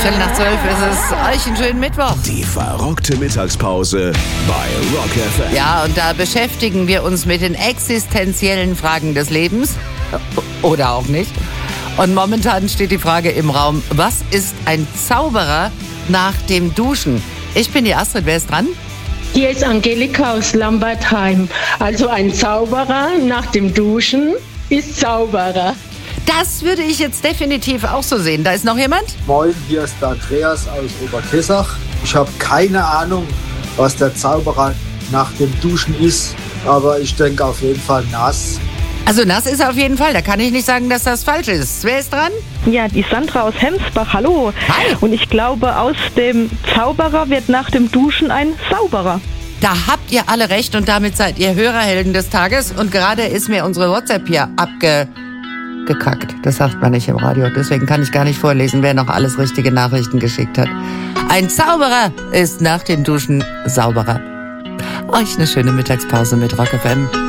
11:10 ist es. Euch einen schönen Mittwoch. Die verrockte Mittagspause bei Rock FM. Ja, und da beschäftigen wir uns mit den existenziellen Fragen des Lebens. Oder auch nicht. Und momentan steht die Frage im Raum, was ist ein Zauberer nach dem Duschen? Ich bin die Astrid, wer ist dran? Hier ist Angelika aus Lambertheim. Also ein Zauberer nach dem Duschen ist Zauberer. Das würde ich jetzt definitiv auch so sehen. Da ist noch jemand? Moin, hier ist der Andreas aus Oberkessach. Ich habe keine Ahnung, was der Zauberer nach dem Duschen ist, aber ich denke auf jeden Fall nass. Also nass ist er auf jeden Fall. Da kann ich nicht sagen, dass das falsch ist. Wer ist dran? Ja, die Sandra aus Hemsbach, hallo. Hi. Und ich glaube, aus dem Zauberer wird nach dem Duschen ein Sauberer. Da habt ihr alle recht und damit seid ihr Hörerhelden des Tages. Und gerade ist mir unsere WhatsApp hier abgekackt. Das sagt man nicht im Radio. Deswegen kann ich gar nicht vorlesen, wer noch alles richtige Nachrichten geschickt hat. Ein Zauberer ist nach dem Duschen sauberer. Euch eine schöne Mittagspause mit Rock FM.